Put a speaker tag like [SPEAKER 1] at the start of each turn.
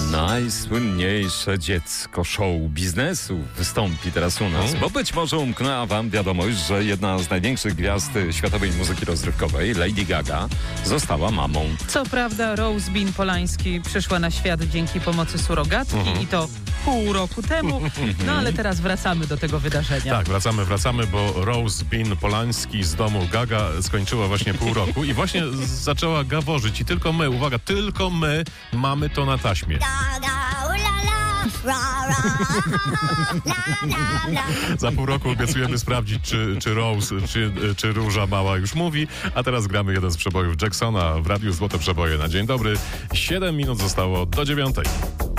[SPEAKER 1] Najsłynniejsze dziecko show biznesu wystąpi teraz u nas, bo być może umknęła wam wiadomość, że jedna z największych gwiazd światowej muzyki rozrywkowej, Lady Gaga, została mamą.
[SPEAKER 2] Co prawda Rose Bean Polański przyszła na świat dzięki pomocy surogatki i to pół roku temu, no ale teraz wracamy do tego wydarzenia.
[SPEAKER 3] Tak, wracamy, bo Rose Bean Polański z domu Gaga skończyła właśnie pół roku i właśnie zaczęła gaworzyć i tylko my, uwaga, tylko my mamy to na taśmie. Za pół roku obiecujemy sprawdzić, czy Rose, czy Róża Mała już mówi, a teraz gramy jeden z przebojów Jacksona w Radiu Złote Przeboje na dzień dobry. 7 minut zostało do 9.